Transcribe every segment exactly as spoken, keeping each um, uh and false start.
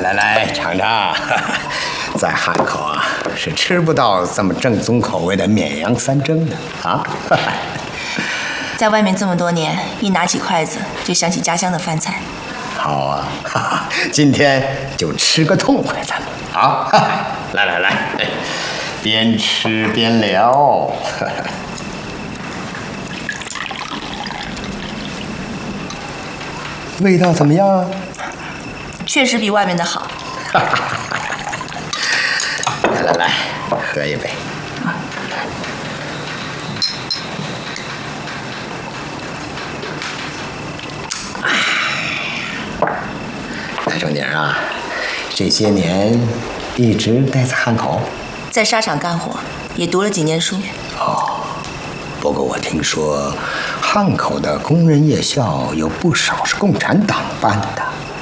来来，尝尝，在汉口啊是吃不到这么正宗口味的绵羊三蒸的啊。 在外面这么多年，一拿起筷子就想起家乡的饭菜。 好啊，哈哈，今天就吃个痛快，咱们啊！来来来，边吃边聊。味道怎么样啊？ 确实比外面的好。 来来来，喝一杯。赖正宁啊，这些年一直待在汉口， 在沙场干活，也读了几年书。 哦，不过我听说汉口的工人夜校有不少是共产党办的。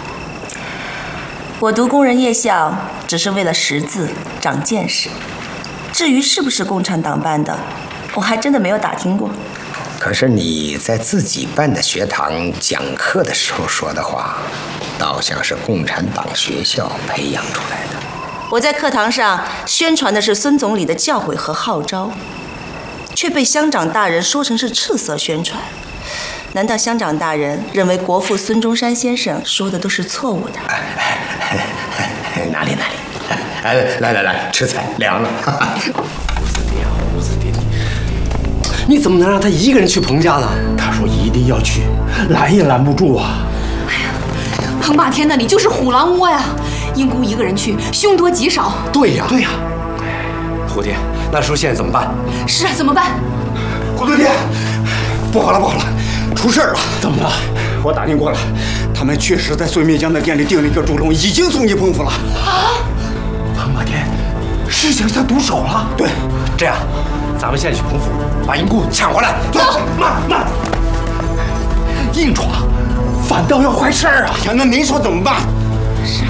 我读工人夜校只是为了识字、长见识，至于是不是共产党办的，我还真的没有打听过。 可是你在自己办的学堂讲课的时候说的话，倒像是共产党学校培养出来的。 我在课堂上宣传的是孙总理的教诲和号召，却被乡长大人说成是赤色宣传。难道乡长大人认为国父孙中山先生说的都是错误的？ 哪里哪里，哎，来来来，吃菜凉了。 胡子爹，胡子爹，你怎么能让他一个人去彭家呢？他说一定要去，拦也拦不住啊。 哎呀，彭霸天那里就是虎狼窝呀，英姑一个人去，凶多吉少。 对呀，对呀。胡爹，那说现在怎么办？ 是啊，怎么办？ 胡子爹，不好了不好了，出事了！ 怎么了？ 我打听过了，他们确实在孙灭江的店里订了一个猪笼，已经送进彭府了。 啊！ 彭霸天，事情下毒手了。 对， 这样，咱们现在去彭府把英姑抢回来。 走， 慢慢，硬闯，反倒要坏事儿啊！ 呀，那您说怎么办？ 是啊。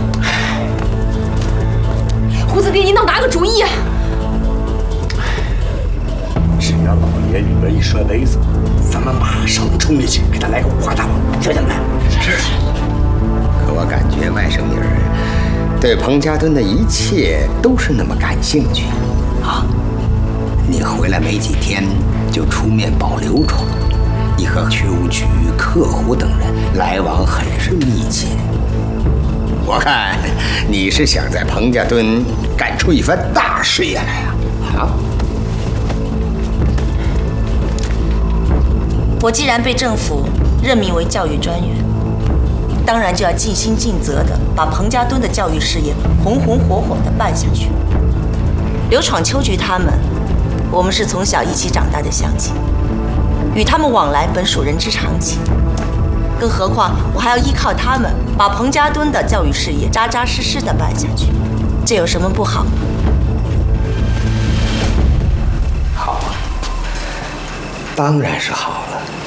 胡子爹，您倒拿个主意啊！ 只要老爷里边一摔杯子，咱们马上冲进去，给他来个五花大绑，听见没？是。 可我感觉外甥女儿对彭家墩的一切都是那么感兴趣啊！你回来没几天就出面保刘闯，你和区务局、客户等人来往很是密切。我看你是想在彭家墩干出一番大事业来啊！啊！ 我既然被政府任命为教育专员，当然就要尽心尽责地把彭家墩的教育事业红红火火地办下去。刘闯、秋菊他们，我们是从小一起长大的乡亲，与他们往来本属人之常情。更何况我还要依靠他们把彭家墩的教育事业扎扎实实地办下去，这有什么不好吗？ 好啊，当然是好了。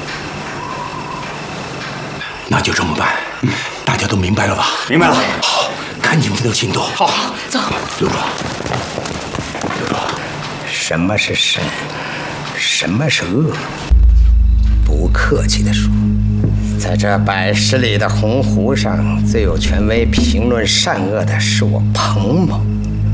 那就这么办，嗯，大家都明白了吧？ 明白了。 好，赶紧奋斗行动。 好， 走。 刘壮，刘壮， 什么是善，什么是恶？不客气地说，在这百十里的鸿鹄上，最有权威评论善恶的是我彭某。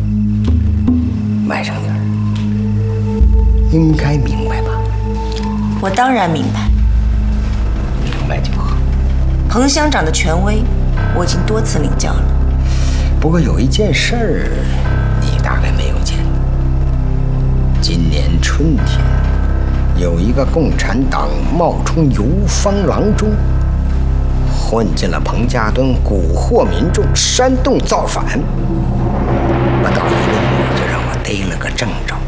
外甥女儿，应该明白吧？ 我当然明白， 明白就好。 彭乡长的权威，我已经多次领教了。 不过有一件事儿，你大概没有见过。今年春天，有一个共产党冒充游方郎中，混进了彭家墩，蛊惑民众，煽动造反。不到一个月，就让我逮了个正着。